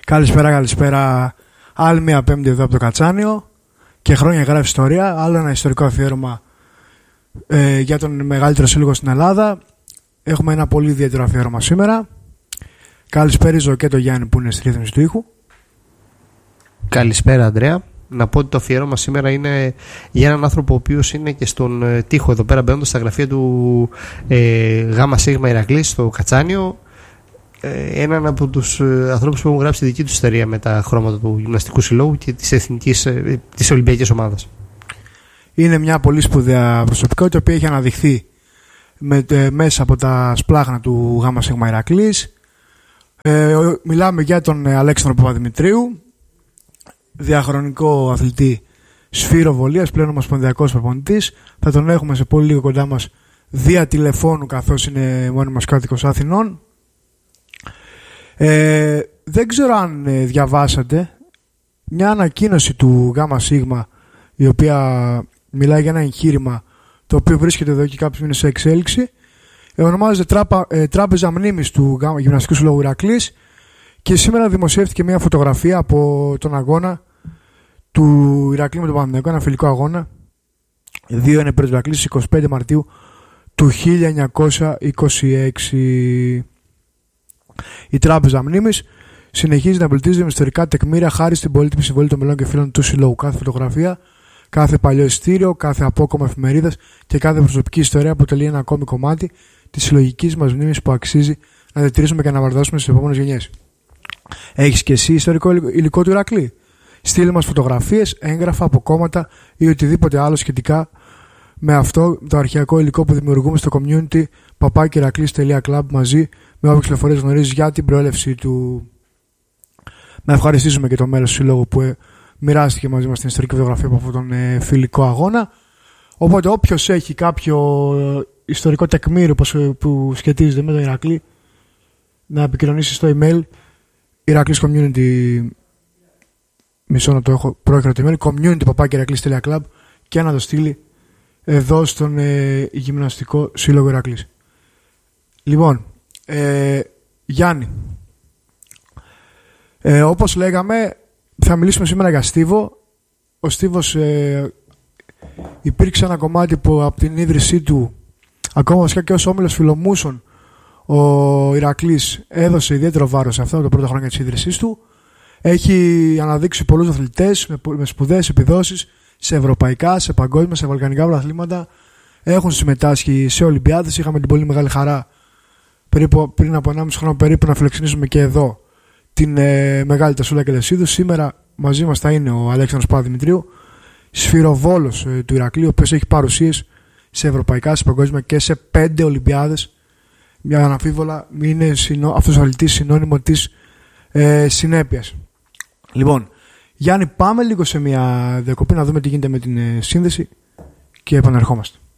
Καλησπέρα. Άλλη μια Πέμπτη εδώ από το Κατσάνιο και χρόνια γράφει ιστορία. Άλλο ένα ιστορικό αφιέρωμα για τον μεγαλύτερο σύλλογο στην Ελλάδα. Έχουμε ένα πολύ ιδιαίτερο αφιέρωμα σήμερα. Καλησπέριζω και τον Γιάννη που είναι στη ρύθμιση του ήχου. Καλησπέρα, Ανδρέα. Να πω ότι το αφιέρωμα σήμερα είναι για έναν άνθρωπο ο οποίος είναι και στον τοίχο εδώ πέρα, μπαίνοντας στα γραφεία του ΓΣ Ηρακλής στο Κατσάνιο. Έναν από τους ανθρώπους που έχουν γράψει τη δική του ιστορία με τα χρώματα του Γυμναστικού Συλλόγου και της Ολυμπιακής Ομάδας. Είναι μια πολύ σπουδαία προσωπικότητα, η οποία έχει αναδειχθεί μέσα από τα σπλάχνα του ΓΣ Ηρακλής. Μιλάμε για τον Αλέξανδρο Παπαδημητρίου, διαχρονικό αθλητή σφυροβολίας, πλέον ομοσπονδιακός προπονητής. Θα τον έχουμε σε πολύ λίγο κοντά μας δια τηλεφώνου, καθώς είναι μόνιμος κάτοικος Αθηνών. Δεν ξέρω αν διαβάσατε μια ανακοίνωση του ΓΣ, η οποία μιλάει για ένα εγχείρημα το οποίο βρίσκεται εδώ και κάποιους μήνες σε εξέλιξη. Ονομάζεται Τράπεζα Μνήμης του Γυμναστικού Συλλόγου Ηρακλής και σήμερα δημοσιεύτηκε μια φωτογραφία από τον αγώνα του Ηρακλή με τον Παναθηναϊκό, ένα φιλικό αγώνα 2-1 υπέρ του Ηρακλή στις 25 Μαρτίου του 1926. Η Τράπεζα Μνήμης συνεχίζει να πλουτίζει με ιστορικά τεκμήρια χάρη στην πολύτιμη συμβολή των μελών και φίλων του Συλλόγου. Κάθε φωτογραφία, κάθε παλιό ειστήριο, κάθε απόκομμα εφημερίδας και κάθε προσωπική ιστορία αποτελεί ένα ακόμη κομμάτι της συλλογικής μας μνήμης που αξίζει να διατηρήσουμε και να βαρδώσουμε στις επόμενες γενιές. Έχεις και εσύ ιστορικό υλικό του Ηρακλή? Στείλε μας φωτογραφίες, έγγραφα, αποκόμματα ή οτιδήποτε άλλο σχετικά με αυτό το αρχαιακό υλικό που δημιουργούμε στο community papakiraklys.club μαζί με όποιες πληροφορίες γνωρίζεις για την προέλευσή του. Να ευχαριστήσουμε και το μέλος του Συλλόγου που μοιράστηκε μαζί μας την ιστορική φωτογραφία από αυτόν τον φιλικό αγώνα. Οπότε όποιος έχει κάποιο ιστορικό τεκμήριο που σχετίζεται με τον Ηρακλή, να επικοινωνήσει στο email Ηρακλής Community, μισό να το έχω πρόκειρο το email, community@iraklys.club, και να το στείλει εδώ στον Γυμναστικό Σύλλογο Ηρακλής. Λοιπόν, Γιάννη, όπως λέγαμε, θα μιλήσουμε σήμερα για Στίβο. Ο Στίβος υπήρξε ένα κομμάτι που από την ίδρυσή του, ακόμα βασικά και ως όμιλος Φιλομούσων, ο Ηρακλής έδωσε ιδιαίτερο βάρος σε αυτά τα πρώτα χρόνια της ίδρυσής του. Έχει αναδείξει πολλούς αθλητές με σπουδαίες επιδόσεις σε ευρωπαϊκά, σε παγκόσμια, σε βαλκανικά πρωταθλήματα. Έχουν συμμετάσχει σε Ολυμπιάδες. Είχαμε την πολύ μεγάλη χαρά πριν από 1,5 χρόνο περίπου να φιλοξενήσουμε και εδώ την μεγάλη Τασούλα Κελεσίδου. Σήμερα μαζί μας θα είναι ο Αλέξανδρος Παπαδημητρίου, σφυροβόλος του Ηρακλείου, ο οποίος έχει παρουσίες σε ευρωπαϊκά, σε παγκόσμια και σε 5 Ολυμπιάδες. Μια αναμφίβολα είναι αυτός ο αθλητής συνώνυμο της συνέπειας. Λοιπόν, Γιάννη, πάμε λίγο σε μια διακοπή να δούμε τι γίνεται με την σύνδεση και επανερχόμαστε.